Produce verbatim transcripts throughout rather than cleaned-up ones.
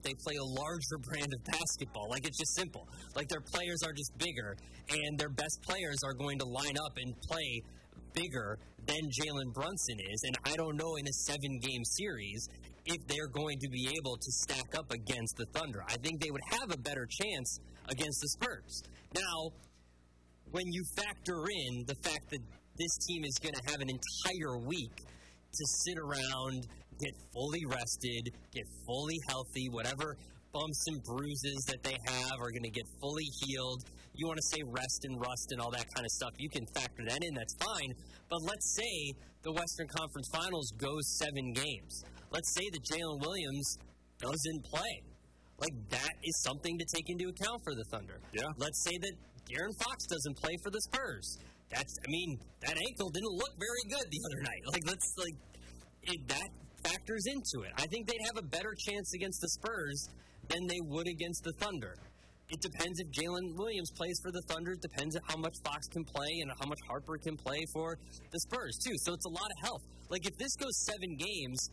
they play a larger brand of basketball. Like, it's just simple. Like, their players are just bigger, and their best players are going to line up and play bigger than Jalen Brunson is. And I don't know in a seven-game series if they're going to be able to stack up against the Thunder. I think they would have a better chance against the Spurs. Now, when you factor in the fact that this team is going to have an entire week to sit around, get fully rested, get fully healthy, whatever bumps and bruises that they have are going to get fully healed. You want to say rest and rust and all that kind of stuff. You can factor that in. That's fine. But let's say the Western Conference Finals goes seven games. Let's say that Jalen Williams doesn't play. Like, that is something to take into account for the Thunder. Yeah. Let's say that De'Aaron Fox doesn't play for the Spurs. That's, I mean, that ankle didn't look very good the other night. Like, let's, like, it, that factors into it. I think they'd have a better chance against the Spurs than they would against the Thunder. It depends if Jalen Williams plays for the Thunder. It depends on how much Fox can play and how much Harper can play for the Spurs, too. So it's a lot of health. Like, if this goes seven games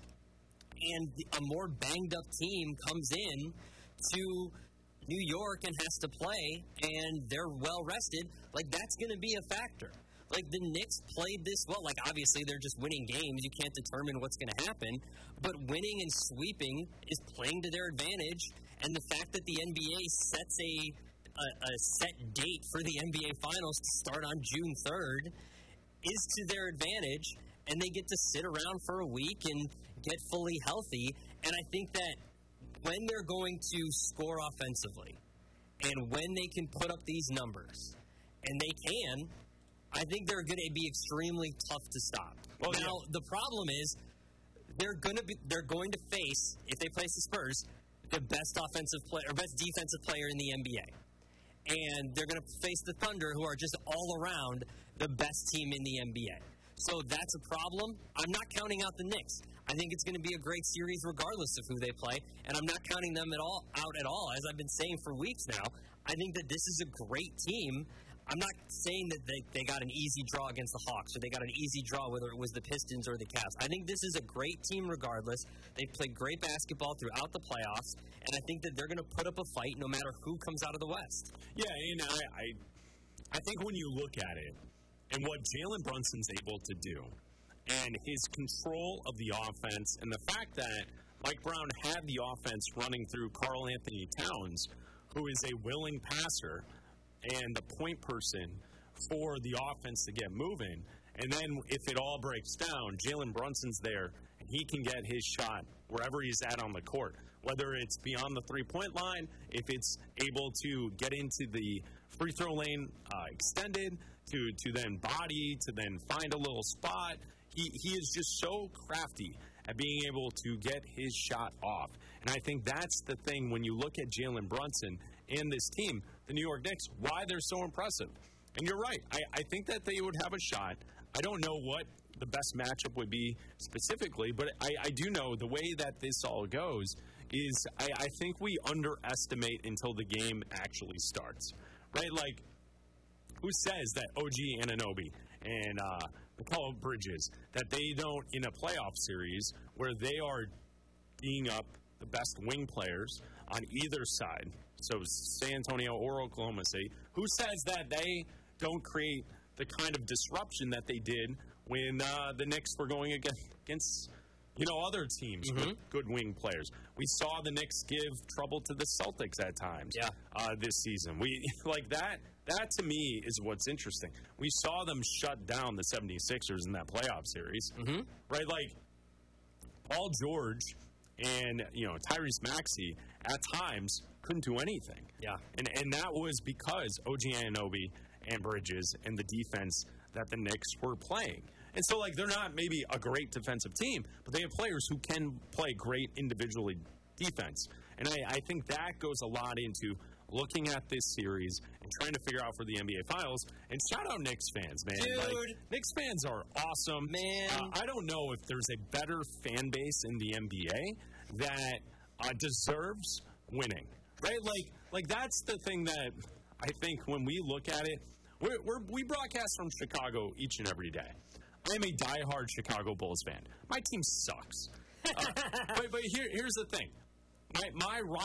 and a more banged-up team comes in to New York and has to play, and they're well-rested, like, that's going to be a factor. Like, the Knicks played this well. Like, obviously, they're just winning games. You can't determine what's going to happen. But winning and sweeping is playing to their advantage. And the fact that the N B A sets a, a, a set date for the N B A Finals to start on June third is to their advantage. And they get to sit around for a week and get fully healthy. And I think that when they're going to score offensively and when they can put up these numbers, and they can, I think they're going to be extremely tough to stop. Well, now, yeah. the problem is they're going to be they're going to face, if they place the Spurs, the best offensive player or best defensive player in the N B A. And they're going to face the Thunder, who are just all around the best team in the N B A. So that's a problem. I'm not counting out the Knicks. I think it's going to be a great series regardless of who they play, and I'm not counting them at all out at all. As I've been saying for weeks now, I think that this is a great team. I'm not saying that they, they got an easy draw against the Hawks or they got an easy draw whether it was the Pistons or the Cavs. I think this is a great team regardless. They've played great basketball throughout the playoffs, and I think that they're going to put up a fight no matter who comes out of the West. Yeah, and I, I, I think when you look at it and what Jalen Brunson's able to do and his control of the offense and the fact that Mike Brown had the offense running through Karl Anthony Towns, who is a willing passer and the point person for the offense to get moving. And then if it all breaks down, Jalen Brunson's there, and he can get his shot wherever he's at on the court, whether it's beyond the three-point line, if it's able to get into the free throw lane uh, extended, to, to then body, to then find a little spot. He, he is just so crafty at being able to get his shot off. And I think that's the thing when you look at Jalen Brunson and this team, the New York Knicks, why they're so impressive. And you're right. I, I think that they would have a shot. I don't know what the best matchup would be specifically, but I, I do know the way that this all goes is I, I think we underestimate until the game actually starts, right? Like, who says that O G Anunoby and uh, Mikal Bridges, that they don't, in a playoff series where they are being up the best wing players on either side, so San Antonio or Oklahoma City, who says that they don't create the kind of disruption that they did when uh, the Knicks were going against, against you know, other teams mm-hmm. with good wing players? We saw the Knicks give trouble to the Celtics at times yeah. uh, this season. We like that. That, to me, is what's interesting. We saw them shut down the seventy-sixers in that playoff series, mm-hmm. right? Like, Paul George and, you know, Tyrese Maxey at times couldn't do anything. Yeah. And and that was because O G Anunoby and Bridges and the defense that the Knicks were playing. And so, like, they're not maybe a great defensive team, but they have players who can play great individually defense. And I, I think that goes a lot into looking at this series and trying to figure out for the N B A Finals. And shout out Knicks fans, man. Dude. Like, Knicks fans are awesome. Man. Uh, I don't know if there's a better fan base in the N B A that uh, deserves winning. Right? Like, like that's the thing that I think when we look at it, we're, we're, we broadcast from Chicago each and every day. I'm a diehard Chicago Bulls fan. My team sucks. Uh, but but here, here's the thing. My, my